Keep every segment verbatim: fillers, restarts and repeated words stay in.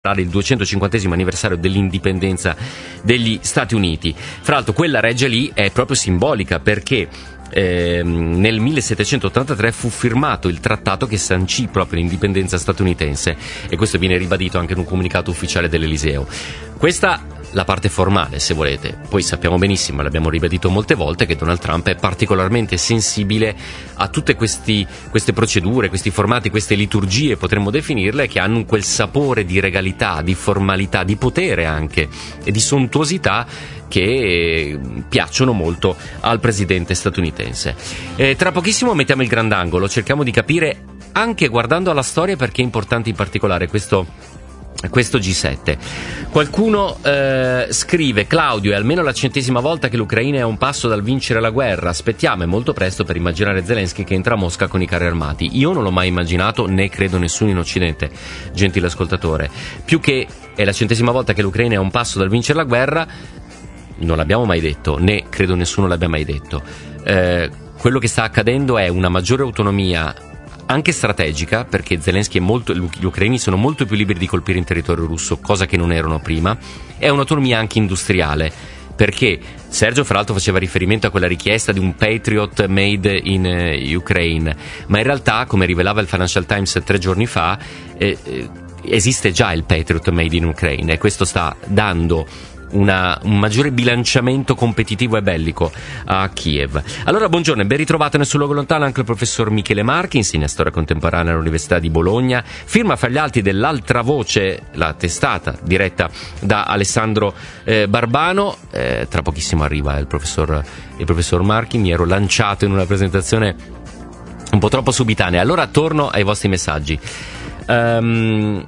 il duecentocinquantesimo anniversario dell'indipendenza degli Stati Uniti. Fra l'altro quella reggia lì è proprio simbolica perché eh, nel millesettecentottantatré fu firmato il trattato che sancì proprio l'indipendenza statunitense, e questo viene ribadito anche in un comunicato ufficiale dell'Eliseo. Questa la parte formale, se volete. Poi sappiamo benissimo, l'abbiamo ribadito molte volte, che Donald Trump è particolarmente sensibile a tutte questi, queste procedure, questi formati, queste liturgie, potremmo definirle, che hanno quel sapore di regalità, di formalità, di potere anche, e di sontuosità che piacciono molto al presidente statunitense. Eh, tra pochissimo mettiamo il grandangolo, cerchiamo di capire, anche guardando alla storia, perché è importante in particolare questo questo G sette. Qualcuno eh, scrive: Claudio, è almeno la centesima volta che l'Ucraina è a un passo dal vincere la guerra, aspettiamo, è molto presto per immaginare Zelensky che entra a Mosca con i carri armati. Io non l'ho mai immaginato, né credo nessuno in Occidente, gentile ascoltatore. Più che è la centesima volta che l'Ucraina è a un passo dal vincere la guerra, non l'abbiamo mai detto, né credo nessuno l'abbia mai detto. Eh, quello che sta accadendo è una maggiore autonomia anche strategica, perché Zelensky è molto, gli ucraini sono molto più liberi di colpire in territorio russo, cosa che non erano prima. È un'autonomia anche industriale, perché Sergio fra l'altro faceva riferimento a quella richiesta di un Patriot made in uh, Ukraine, ma in realtà, come rivelava il Financial Times tre giorni fa, eh, eh, esiste già il Patriot made in Ukraine, e questo sta dando Una, un maggiore bilanciamento competitivo e bellico a Kiev. Allora, buongiorno e ben ritrovato nel suo luogo lontano anche il professor Michele Marchi, insegna storia contemporanea all'Università di Bologna, firma fra gli altri dell'Altra Voce, la testata diretta da Alessandro eh, Barbano. Eh, tra pochissimo arriva il professor, il professor Marchi. Mi ero lanciato in una presentazione un po' troppo subitanea, allora torno ai vostri messaggi. Um,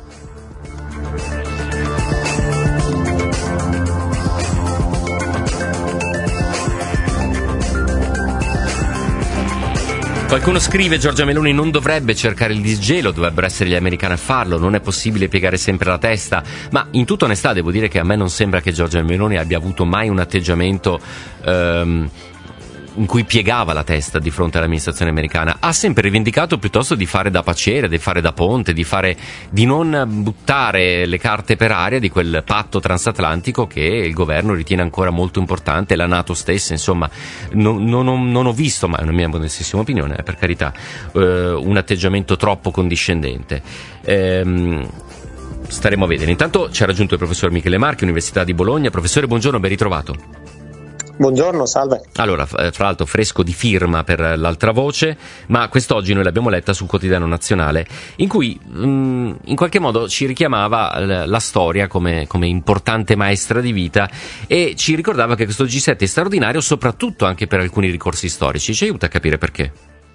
Qualcuno scrive: Giorgia Meloni non dovrebbe cercare il disgelo, dovrebbero essere gli americani a farlo, non è possibile piegare sempre la testa. Ma in tutta onestà devo dire che a me non sembra che Giorgia Meloni abbia avuto mai un atteggiamento ehm, in cui piegava la testa di fronte all'amministrazione americana. Ha sempre rivendicato piuttosto di fare da paciere, di fare da ponte, di fare, di non buttare le carte per aria di quel patto transatlantico che il governo ritiene ancora molto importante, la NATO stessa. Insomma, non, non, ho, non ho visto, ma è una mia modestissima opinione, per carità, eh, un atteggiamento troppo condiscendente. Ehm, staremo a vedere. Intanto ci ha raggiunto il professor Michele Marchi, Università di Bologna. Professore, buongiorno, ben ritrovato. Buongiorno, salve. Allora, fra l'altro fresco di firma per l'Altra Voce, ma quest'oggi noi l'abbiamo letta sul Quotidiano Nazionale, in cui mh, in qualche modo ci richiamava la, la storia come, come importante maestra di vita, e ci ricordava che questo G sette è straordinario soprattutto anche per alcuni ricorsi storici. Ci aiuta a capire perché?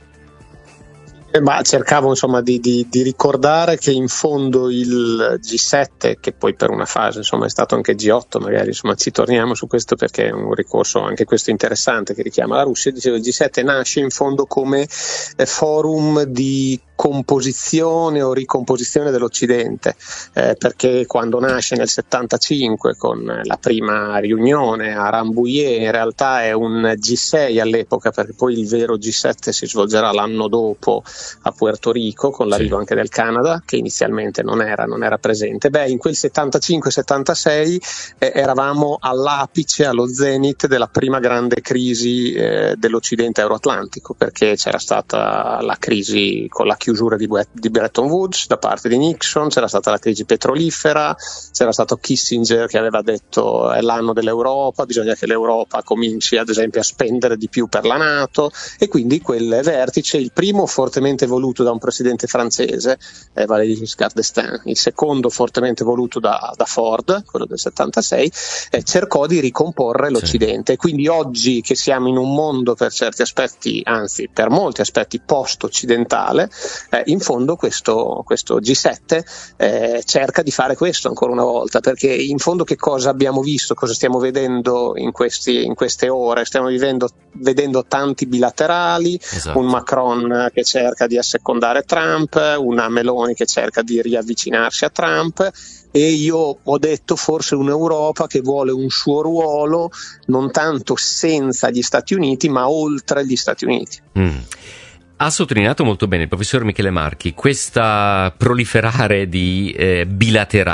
Ma cercavo insomma di, di, di ricordare che in fondo il G sette, che poi per una fase insomma è stato anche G otto, magari insomma ci torniamo su questo perché è un ricorso anche questo interessante che richiama la Russia. Dicevo, il G sette nasce in fondo come eh, forum di composizione o ricomposizione dell'Occidente, eh, perché quando nasce nel settantacinque con la prima riunione a Rambouillet, in realtà è un G sei all'epoca, perché poi il vero G sette si svolgerà l'anno dopo a Puerto Rico, con l'arrivo anche del Canada, che inizialmente non era, non era presente. Beh, in quel settantacinque settantasei eh, eravamo all'apice, allo zenith della prima grande crisi eh, dell'Occidente euroatlantico, perché c'era stata la crisi con la chiusura di, di Bretton Woods da parte di Nixon, c'era stata la crisi petrolifera, c'era stato Kissinger che aveva detto è l'anno dell'Europa, bisogna che l'Europa cominci ad esempio a spendere di più per la NATO, e quindi quel vertice, il primo fortemente voluto da un presidente francese, eh, Valéry Giscard d'Estaing, il secondo fortemente voluto da, da Ford, quello del settantasei, eh, cercò di ricomporre l'Occidente. Sì. Quindi oggi che siamo in un mondo per certi aspetti, anzi per molti aspetti post-occidentale, eh, in fondo questo, questo G sette eh, cerca di fare questo ancora una volta, perché in fondo che cosa abbiamo visto, cosa stiamo vedendo in, questi, in queste ore? Stiamo vivendo, vedendo tanti bilaterali, esatto. Un Macron che cerca di assecondare Trump, una Meloni che cerca di riavvicinarsi a Trump, e io ho detto forse un'Europa che vuole un suo ruolo non tanto senza gli Stati Uniti ma oltre gli Stati Uniti. Mm. Ha sottolineato molto bene il professor Michele Marchi questa proliferare di eh, bilaterali